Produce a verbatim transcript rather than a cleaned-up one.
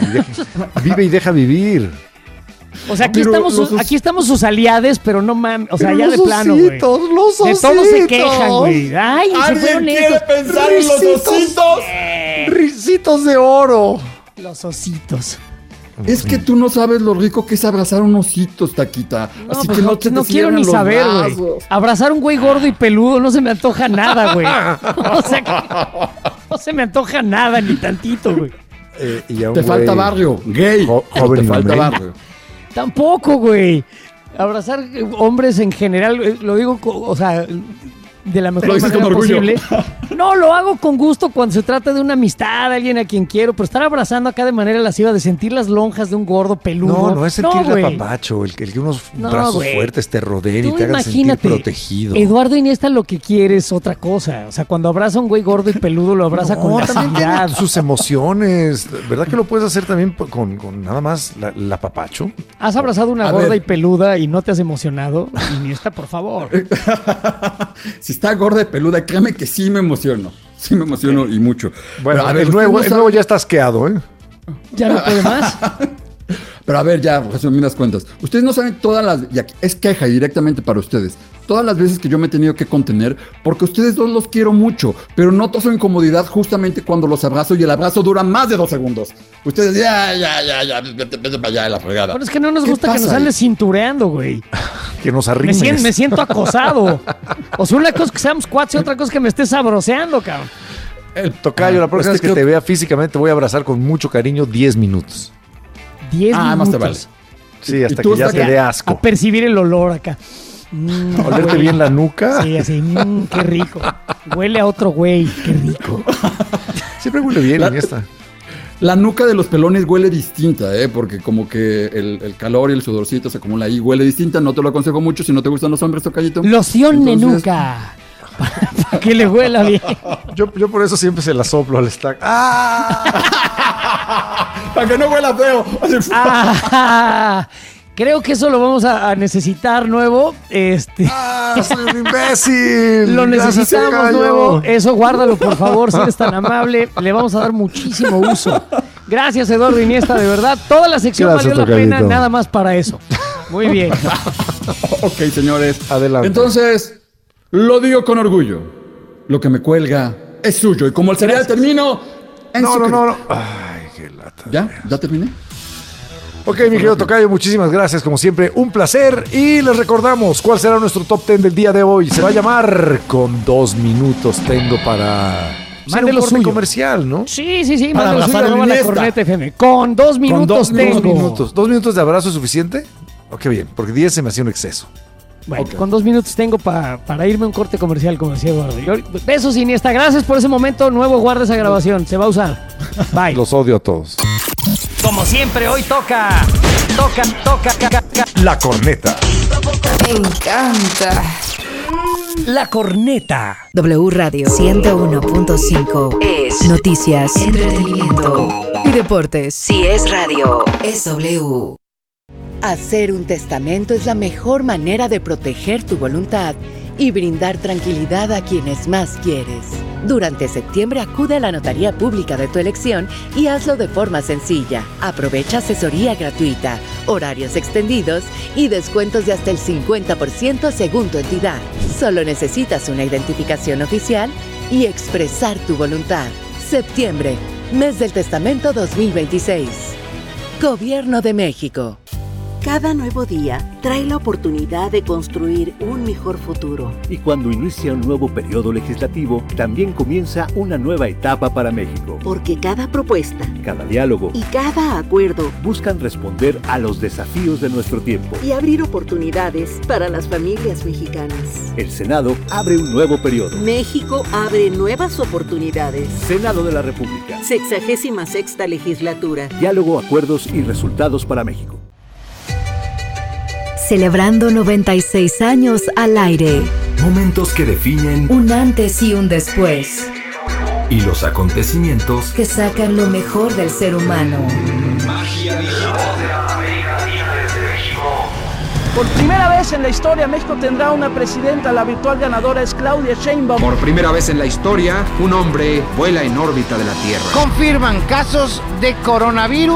deja, vive y deja vivir. O sea, aquí Pero estamos, los os... aquí estamos sus aliades, pero no mames, o sea, pero ya de plano, güey. De ositos. todos se quejan, güey. Ay, se fueron quiere estos. pensar risitos, en los ositos? Eh. Risitos de oro. Los ositos. Es que tú no sabes lo rico que es abrazar un osito, Taquita. No, Así pues que no, no, te no quiero ni saber, güey. Abrazar un güey gordo y peludo no se me antoja nada, güey. O sea, que no se me antoja nada, ni tantito, güey. Eh, y te falta barrio, gay. Jo joven te falta barrio. Tampoco, güey. Abrazar hombres en general, lo digo, o sea, de la mejor manera posible. No, lo hago con gusto cuando se trata de una amistad, alguien a quien quiero, pero estar abrazando acá de manera lasciva, de sentir las lonjas de un gordo peludo. No, no es sentir el apapacho, el, el que unos no, brazos wey. fuertes te rodeen y te hagan sentir protegido. Eduardo Iniesta lo que quiere es otra cosa. O sea, cuando abraza a un güey gordo y peludo, lo abraza no, con la sus emociones. ¿Verdad que lo puedes hacer también con, con nada más la, el apapacho? ¿Has abrazado una a gorda ver. y peluda y no te has emocionado? Iniesta, por favor. Si está gorda y peluda, créeme que sí me emociono. Sí me emociono y mucho. Bueno, pero, a ver, el nuevo, no el nuevo ya está asqueado, ¿eh? ¿Ya no puede más? Pero a ver, ya, resumidas cuentas. Ustedes no saben todas las... Y aquí, es queja directamente para ustedes. Todas las veces que yo me he tenido que contener, porque ustedes dos los quiero mucho, pero noto su incomodidad justamente cuando los abrazo y el abrazo dura más de dos segundos. Ustedes, ya, ya, ya, ya, vete, vete para allá de la fregada. Pero es que no nos gusta que nos andes cintureando, güey. Que nos arrimes. Me siento, me siento acosado. O sea, una cosa es que seamos cuates y otra cosa es que me estés sabroseando, cabrón. El tocayo, la próxima vez que te vea físicamente te voy a abrazar con mucho cariño diez minutos. diez ah, minutos. Más te vale. Sí, hasta que ya te dé asco. A percibir el olor acá. Mm, ¿Olerte güey. bien la nuca? Sí, así, mmm, qué rico. Huele a otro güey, qué rico. Siempre huele bien en esta. La nuca de los pelones huele distinta, ¿eh? Porque como que el, el calor y el sudorcito se acumula ahí. Huele distinta, no te lo aconsejo mucho si no te gustan los hombres, tocallito. Loción de nuca. Para que le huela bien. Yo, yo por eso siempre se la soplo al stack. ¡Ah! Para que no huela feo. Ah, creo que eso lo vamos a, a necesitar nuevo. Este. ¡Ah, soy un imbécil! Lo necesitamos Gracias, nuevo. Eso guárdalo, por favor, si eres tan amable. Le vamos a dar muchísimo uso. Gracias, Eduardo Iniesta, de verdad. Toda la sección Gracias, valió la tocadito. pena, nada más para eso. Muy bien. Ok, señores. Adelante. Entonces, lo digo con orgullo. Lo que me cuelga es suyo. Y como el cereal Gracias. termino... En no, su no, no, no. Ay, qué lata. ¿Ya? ¿Ya terminé? Ok, mi querido tocayo, muchísimas gracias. Como siempre, un placer. Y les recordamos cuál será nuestro top ten del día de hoy. Se va a llamar Con dos minutos tengo para... Mande lo suyo. Comercial, ¿no? Sí, sí, sí. Mande lo suyo, arroba la Corneta F M. Con dos minutos Con dos, tengo. Dos minutos. ¿Dos minutos de abrazo es suficiente? Ok, bien. Porque diez se me hacía un exceso. Bueno, okay. Con dos minutos tengo pa, para irme a un corte comercial, como decía Eduardo. Yo, besos, Iniesta. Gracias por ese momento. Nuevo, guarda esa grabación. Se va a usar. Bye. Los odio a todos. Como siempre, hoy toca... Toca, toca, toca, toca. La corneta. Me encanta. La corneta. W Radio ciento uno punto cinco es noticias, entretenimiento y deportes. Si es radio, es W. Hacer un testamento es la mejor manera de proteger tu voluntad y brindar tranquilidad a quienes más quieres. Durante septiembre acude a la notaría pública de tu elección y hazlo de forma sencilla. Aprovecha asesoría gratuita, horarios extendidos y descuentos de hasta el cincuenta por ciento según tu entidad. Solo necesitas una identificación oficial y expresar tu voluntad. Septiembre, mes del testamento dos mil veintiséis. Gobierno de México. Cada nuevo día trae la oportunidad de construir un mejor futuro. Y cuando inicia un nuevo periodo legislativo, también comienza una nueva etapa para México. Porque cada propuesta, cada diálogo y cada acuerdo buscan responder a los desafíos de nuestro tiempo y abrir oportunidades para las familias mexicanas. El Senado abre un nuevo periodo. México abre nuevas oportunidades. Senado de la República. Sexagésima sexta legislatura. Diálogo, acuerdos y resultados para México. Celebrando noventa y seis años al aire. Momentos que definen un antes y un después. Y los acontecimientos que sacan lo mejor del ser humano. Magia digital. Por primera vez en la historia, México tendrá una presidenta. La virtual ganadora es Claudia Sheinbaum. Por primera vez en la historia, un hombre vuela en órbita de la Tierra. Confirman casos de coronavirus.